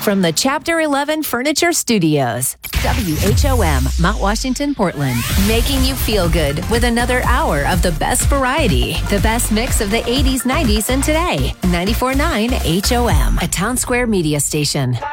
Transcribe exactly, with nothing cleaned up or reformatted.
From the Chapter eleven Furniture Studios, W H O M, Mount Washington, Portland, making you feel good with another hour of the best variety, the best mix of the eighties, nineties, and today. ninety-four point nine H O M, a Town Square media station.